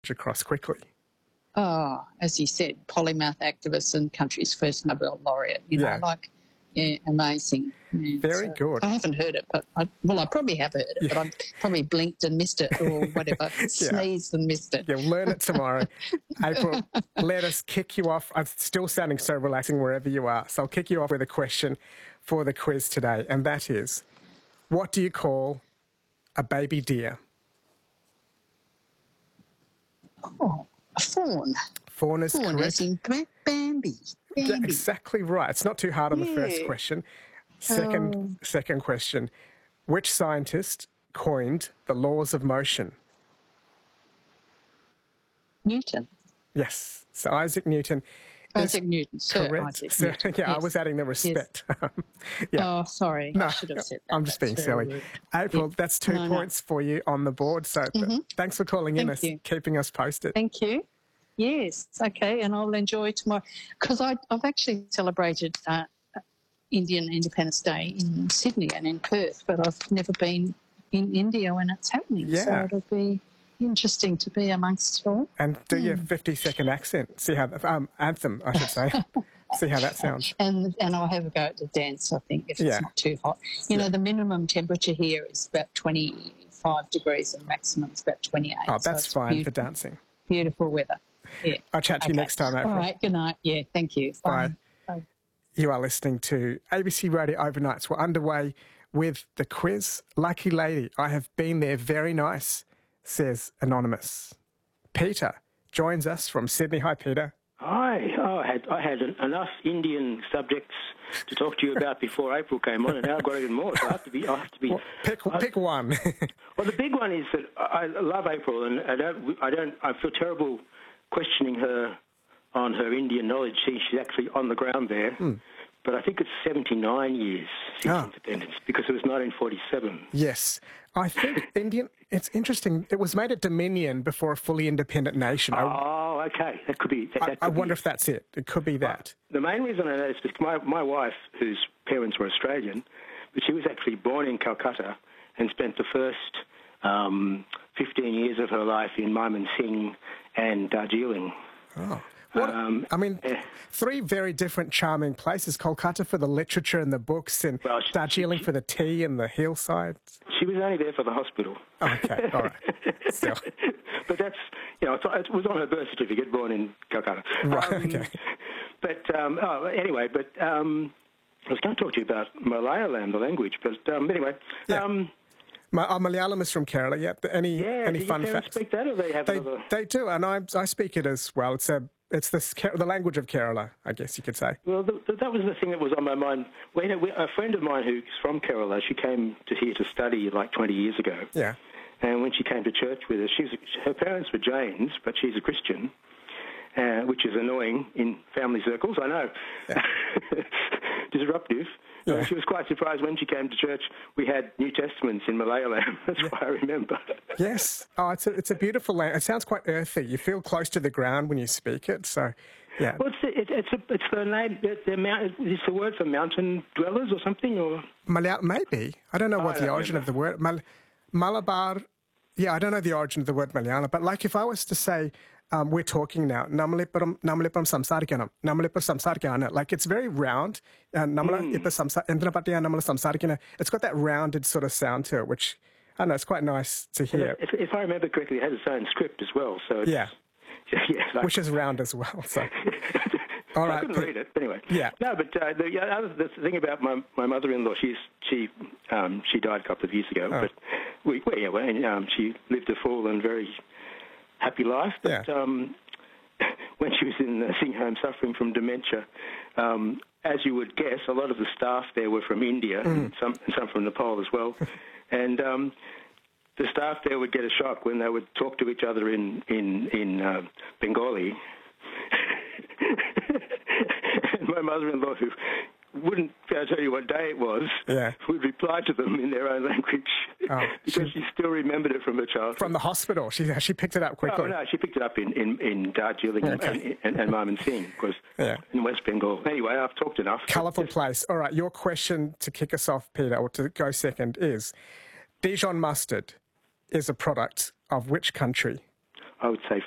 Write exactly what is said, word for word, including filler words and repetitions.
message across quickly? Oh, as you said, polymath activist and country's first Nobel laureate. You Yeah. know, like, yeah, amazing. Yeah, Very so good. I haven't heard it, but I, well, I probably have heard it, Yeah. but I probably blinked and missed it or whatever, Yeah. sneezed and missed it. Yeah, learn it tomorrow. April, let us kick you off. I'm still sounding so relaxing wherever you are. So I'll kick you off with a question for the quiz today, and that is, what do you call a baby deer? Oh, a fawn. Fawn is Fawn correct. as in Ba- Bambi. Yeah, Bambi. exactly right. It's not too hard on the first Yeah. question. Second, Oh. second question. Which scientist coined the laws of motion? Newton. Yes. So Isaac Newton is Isaac Newton. Sir correct. Isaac Sir- Newton. yeah, I Yes. was adding the respect. yeah. Oh, sorry. No, I should have said that. I'm just being That's silly. very rude. April, Yeah. that's two No, no. points for you on the board. So th- Mhm. thanks for calling in Thank and you. keeping us posted. Thank you. Yes, okay, and I'll enjoy tomorrow because I've actually celebrated uh, Indian Independence Day in Sydney and in Perth, but I've never been in India when it's happening. So Yeah. it'll be interesting to be amongst it all. And do your Hmm. fifty-second accent. See how that, um, anthem, I should say. See how that sounds. And and I'll have a go at the dance, I think, if Yeah. it's not too hot. You know, the minimum temperature here is about twenty-five degrees and maximum is about twenty-eight. Oh, so that's it's fine for beautiful, dancing. beautiful weather. Yeah. I'll chat to you Okay. next time, April. All right, good night. Yeah, thank you. Bye. Bye. Bye. You are listening to A B C Radio Overnights. We're underway with the quiz. Lucky lady, I have been there. Very nice, says Anonymous. Peter joins us from Sydney. Hi, Peter. Hi. Oh, I had I had en- enough Indian subjects to talk to you about before April came on, and now I've got even more. So I have to be. I have to be. Well, pick I- pick one. Well, the big one is that I I love April, and I don't. I don't. I feel terrible questioning her on her Indian knowledge. She, she's actually on the ground there. But I think it's seventy-nine years since Ah. independence because it was nineteen forty-seven. Yes, I think Indian. It's interesting. It was made a dominion before a fully independent nation. I, Oh, okay. That could be. That, I, that I could wonder be. if that's it. It could be that. The main reason I know is because my, my wife, whose parents were Australian, but she was actually born in Calcutta and spent the first um, fifteen years of her life in Mymensingh and Darjeeling. Oh. What, Um, I mean, eh. three very different, charming places. Kolkata for the literature and the books, and Well, she- Darjeeling she- for the tea and the hillsides. She was only there for the hospital. Oh, okay, all right. Still. But that's, you know, it was on her birth certificate, born in Calcutta. Right, Um, okay. But, um, oh, anyway, but um, I was going to talk to you about Malayalam, the language, but um, anyway. Yeah. Um, My, uh, Malayalam is from Kerala. Yeah. Any yeah, any do fun your parents facts? speak that, or they have They another... they do, and I I speak it as well. It's a it's the Ke- the language of Kerala, I guess you could say. Well, th- th- that was the thing that was on my mind. We had, we, a friend of mine who's from Kerala, she came to here to study like twenty years ago. Yeah. And when she came to church with us, she was, her parents were Jains, but she's a Christian, uh, which is annoying in family circles, I know. Yeah. Disruptive. Yeah. Uh, she was quite surprised when she came to church. We had New Testaments in Malayalam. That's why I remember. Yes. Oh, it's a it's a beautiful language. It sounds quite earthy. You feel close to the ground when you speak it. So, yeah. Well, it's, it, it's, a, it's the name, the, the mount, it's the word for mountain dwellers or something, or... Malayalam, maybe. I don't know Oh, what I the don't origin of remember. the word. Mal- Malabar, yeah, I don't know the origin of the word Malayalam, but like if I was to say, um, we're talking now, Namalippuram Namalippuram samsarikanam, Namalippuram samsarikana, like it's very round. Uh, Namala Hmm. ippa samsa- endra pattiya namala samsarikana. It's got that rounded sort of sound to it, which, I don't know, it's quite nice to hear, If, if I remember correctly, it has its own script as well, so it's... Yeah. yeah, like, which is round as well. So, all I right. couldn't Pete. read it, but anyway. Yeah. No, but uh, the, yeah, other, the thing about my, my mother-in-law, she's she um, she died a couple of years ago, Oh. but we, well, yeah, well, and, um, she lived a full and very happy life. But Yeah. um, when she was in the nursing home suffering from dementia, um, as you would guess, a lot of the staff there were from India, and some and some from Nepal as well, and. Um, The staff there would get a shock when they would talk to each other in in in uh, Bengali. And my mother-in-law, who wouldn't be able to tell you what day it was, Yeah. would reply to them in their own language Oh, because she- she still remembered it from her childhood. From the hospital. She she picked it up quickly. Oh, no, she picked it up in, in, in Darjeeling Okay. and, and, and Mymensingh, because Yeah. in West Bengal. Anyway, I've talked enough. Colourful place. All right, your question to kick us off, Peter, or to go second is, Dijon mustard is a product of which country? I would say